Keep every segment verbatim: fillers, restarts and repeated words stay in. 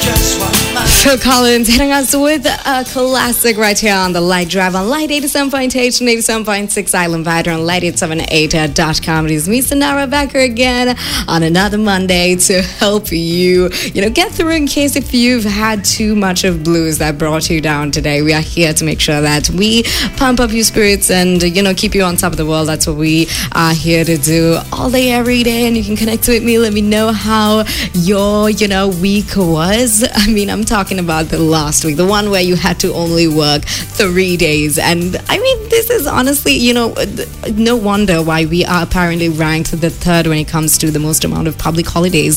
Phil Collins hitting us with a classic right here on the Light Drive on Light eighty-seven point eight and eighty-seven point six Island Vider on light eight seven eight dot com. It is me, Sanara, back here again on another Monday to help you, you know, get through in case if you've had too much of blues that brought you down today. We are here to make sure that we pump up your spirits and, you know, keep you on top of the world. That's what we are here to do all day, every day. And you can connect with me. Let me know how your, you know, week was. I mean, I'm talking about the last week, the one where you had to only work three days. And I mean, this is honestly, you know, no wonder why we are apparently ranked the third when it comes to the most amount of public holidays.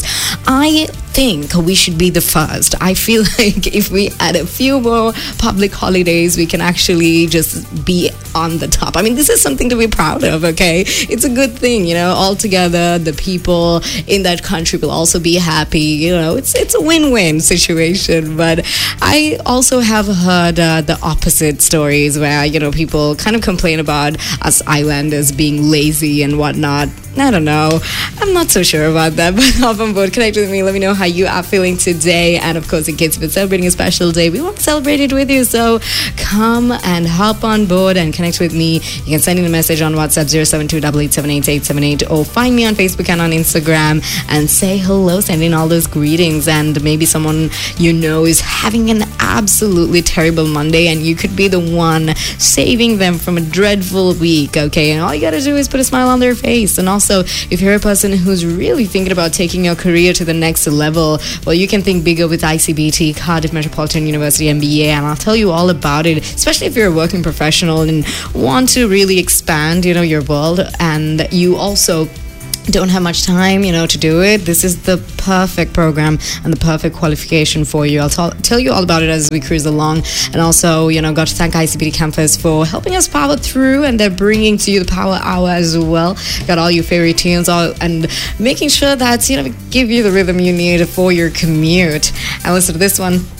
I think we should be the first. I feel like if we add a few more public holidays, we can actually just be on the top. I mean, this is something to be proud of, okay? It's a good thing, you know, altogether, the people in that country will also be happy, you know, it's it's a win-win situation. But I also have heard uh, the opposite stories where, you know, people kind of complain about us islanders being lazy and whatnot. I don't know. I'm not so sure about that, but hop on board, connect with me, let me know how you are feeling today. And of course, in case you've been celebrating a special day, we want to celebrate it with you. So come and hop on board and connect with me. You can send in a message on WhatsApp zero seven two eight eight seven eight eight seven eight or find me on Facebook and on Instagram and say hello, send in all those greetings. And maybe someone you know is having an absolutely terrible Monday and you could be the one saving them from a dreadful week, okay? And all you gotta do is put a smile on their face. And also, So if you're a person who's really thinking about taking your career to the next level, well, you can think bigger with I C B T, Cardiff Metropolitan University M B A, and I'll tell you all about it, especially if you're a working professional and want to really expand, you know, your world, and you also don't have much time, you know, to do it. This is the perfect program and the perfect qualification for you. I'll t- tell you all about it as we cruise along. And also, you know, got to thank I C B T Campus for helping us power through, and they're bringing to you the Power Hour as well. Got all your favorite tunes all, and making sure that, you know, give you the rhythm you need for your commute. And listen to this one.